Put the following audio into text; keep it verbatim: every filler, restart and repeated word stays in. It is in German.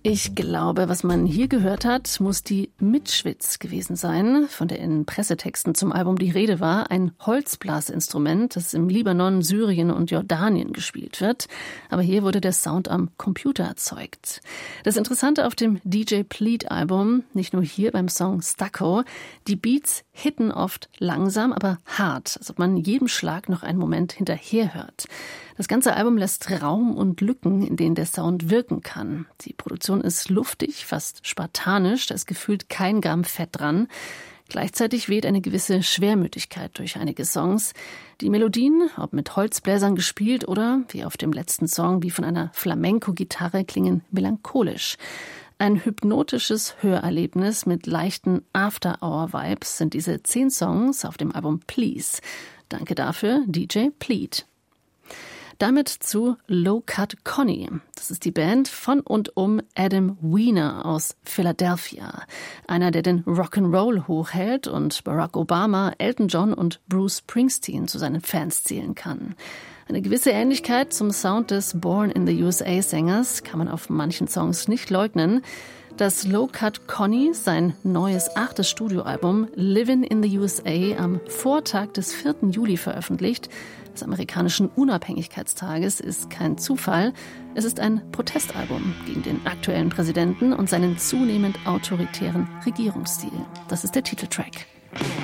Ich glaube, was man hier gehört hat, muss die Mitschwitz gewesen sein, von der in Pressetexten zum Album die Rede war. Ein Holzblasinstrument, das im Libanon, Syrien und Jordanien gespielt wird. Aber hier wurde der Sound am Computer erzeugt. Das Interessante auf dem D J Pleat-Album, nicht nur hier beim Song Stucco, die Beats hitten oft langsam, aber hart, als ob man jedem Schlag noch einen Moment hinterher hört. Das ganze Album lässt Raum und Lücken, in denen der Sound wirken kann. Die Produktion ist luftig, fast spartanisch, da ist gefühlt kein Gramm Fett dran. Gleichzeitig weht eine gewisse Schwermütigkeit durch einige Songs. Die Melodien, ob mit Holzbläsern gespielt oder, wie auf dem letzten Song, wie von einer Flamenco-Gitarre, klingen melancholisch. Ein hypnotisches Hörerlebnis mit leichten After-Hour-Vibes sind diese zehn Songs auf dem Album Please. Danke dafür, D J Pleat. Damit zu Low Cut Connie. Das ist die Band von und um Adam Weiner aus Philadelphia. Einer, der den Rock'n'Roll hochhält und Barack Obama, Elton John und Bruce Springsteen zu seinen Fans zählen kann. Eine gewisse Ähnlichkeit zum Sound des Born in the U S A-Sängers kann man auf manchen Songs nicht leugnen. Dass Low Cut Connie sein neues achtes Studioalbum Livin' in the U S A am Vortag des vierten Juli veröffentlicht, des amerikanischen Unabhängigkeitstages, ist kein Zufall. Es ist ein Protestalbum gegen den aktuellen Präsidenten und seinen zunehmend autoritären Regierungsstil. Das ist der Titeltrack.